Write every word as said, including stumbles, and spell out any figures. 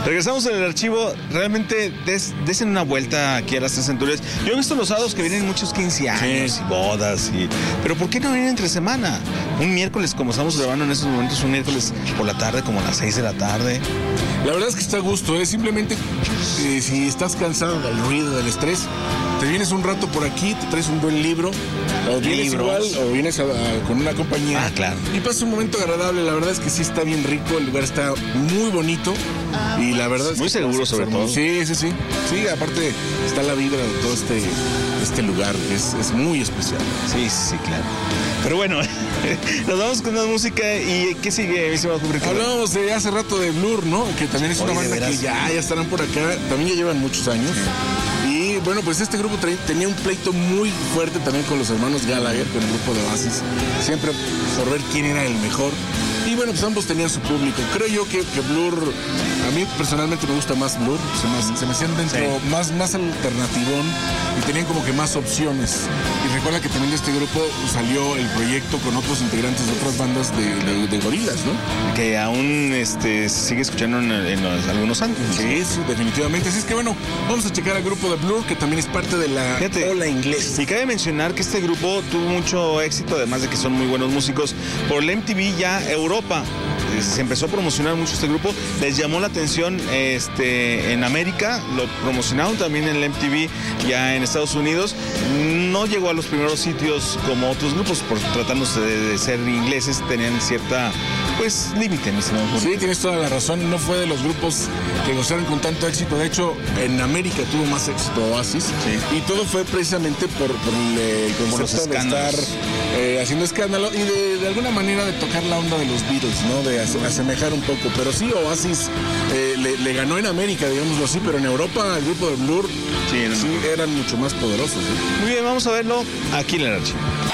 Regresamos en el archivo. Realmente des, desen una vuelta aquí a las Tres Centurias. Yo he visto los sábados que vienen muchos quince años sí. y bodas. Y... Pero ¿por qué no vienen entre semana? Un miércoles, como estamos grabando en estos momentos, un miércoles por la tarde, como a las seis de la tarde. La verdad es que está a gusto, ¿eh? Simplemente eh, si estás cansado del ruido, del estrés, te vienes un rato por aquí, te traes un buen libro, o vienes igual, o vienes a, a, con una compañía. Ah, claro. Y pasas un momento agradable. La verdad es que sí está bien rico, el lugar está muy bonito. Y la verdad es muy que seguro, sobre todo. Sí, sí, sí. Sí, aparte está la vibra de todo este, este lugar, es, es muy especial. Sí, sí, claro. Pero bueno, nos vamos con una música. ¿Y qué sigue, mi estimado Kubrick? Hablábamos de hace rato de Blur, ¿no? Que también es una Oye, banda que ya, ya estarán por acá. También ya llevan muchos años. Sí. Y bueno, pues este grupo tra- tenía un pleito muy fuerte también con los hermanos Gallagher, con el grupo de Oasis. Siempre por ver quién era el mejor. Y bueno, pues ambos tenían su público. Creo yo que, que Blur, a mí personalmente me gusta más Blur. Se me, se me hacían dentro sí. más, más alternativón y tenían como que más opciones. Y recuerda que también de este grupo salió el proyecto con otros integrantes de otras bandas de, de, de gorilas, ¿no? Que aún este, se sigue escuchando en, en los, algunos años. Sí, sí, definitivamente. Así es que bueno, vamos a checar al grupo de Blur, que también es parte de la Fíjate, ola inglesa. Y cabe mencionar que este grupo tuvo mucho éxito, además de que son muy buenos músicos, por el M T V ya Europa. Se empezó a promocionar mucho este grupo, les llamó la atención este, en América, lo promocionaron también en el M T V ya en Estados Unidos. No llegó a los primeros sitios como otros grupos, por tratándose de, de ser ingleses, tenían cierta, pues, límite, mi estimado. Sí, tienes toda la razón, no fue de los grupos que gozaron con tanto éxito. De hecho, en América tuvo más éxito Oasis, sí. Y todo fue precisamente por, por el, el concepto de estar eh, haciendo escándalo y de, de alguna manera de tocar la onda de los Beatles, ¿no? De asemejar un poco, pero sí, Oasis eh, le, le ganó en América, digámoslo así, pero en Europa el grupo de Blur sí, no, sí eran mucho más poderosos, ¿eh? Muy bien, vamos a verlo aquí en el archivo.